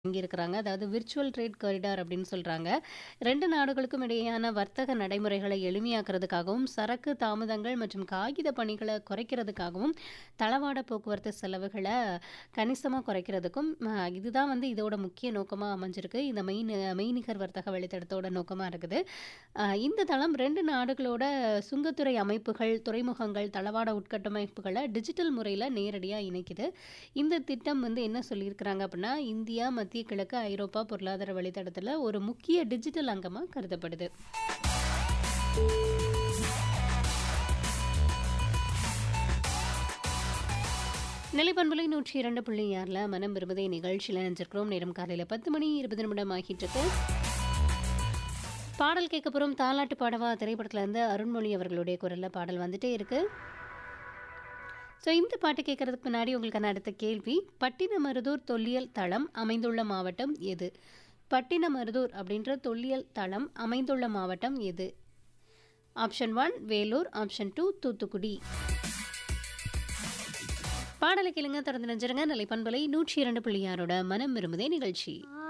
இறங்கியிருக்கிறாங்க. அதாவது virtual trade corridor அப்படின்னு சொல்றாங்க. 2 நாடுகளுக்கும் இடையேயான வர்த்தக நடைமுறைகளை எளிமையாக்குறதுக்காகவும், சரக்கு தாமதங்கள் மற்றும் காகித பணிகள குறைக்கிறதுக்காகவும், தளவாட போக்குவரத்து செலவுகள கணிசமா குறைக்கிறதுக்கும் இதுதான் வந்து இதோட முக்கிய நோக்கமா அமைஞ்சிருக்கு. இந்த மெய்நிகர் வர்த்தக வழித்தடத்தோட நோக்கமா இருக்குது. இந்த தளம் 2 நாடுகளோட சுங்கத்துறை அமைப்புகள், துறைமுகங்கள், தளவாட உட்கட்டமைப்புகள டிஜிட்டல் முறையில நேரடியா இணைக்குது. இந்த திட்டம் வந்து என்ன சொல்லியிருக்கிறாங்க அப்படின்னா, இந்தியா, மத்திய கிழக்கு, ஐரோப்பா பொருளாதார வழித்தடத்துல ஒரு முக்கிய டிஜிட்டல் அங்கமா கருதப்படுது. நிலைப்பண்பலை 102.6ல மனம் விரும்புதே நிகழ்ச்சியில் நினைச்சிருக்கிறோம். நேரம் காலையில் 10 மணி 20 நிமிடம் ஆகிட்டு இருக்கு. பாடல் கேட்க போகிறோம். தாலாட்டு பாடவா திரைப்படத்துல இருந்து அருண்மொழி அவர்களுடைய குரல்ல பாடல் வந்துட்டே இருக்கு. ஸோ இந்த பாட்டு கேட்கறதுக்கு முன்னாடி உங்களுக்கான அடுத்த கேள்வி, பட்டினமருதூர் தொல்லியல் தளம் அமைந்துள்ள மாவட்டம் எது? பட்டினமருதூர் அப்படின்ற தொல்லியல் தளம் அமைந்துள்ள மாவட்டம் எது? Option 1 Vellore, option 2 Thoothukudi. பாடலை கேளுங்க, திறந்து நினைச்சிருங்க. நிலைப்பண்பலை 102.6 மனம் விரும்புதே நிகழ்ச்சி.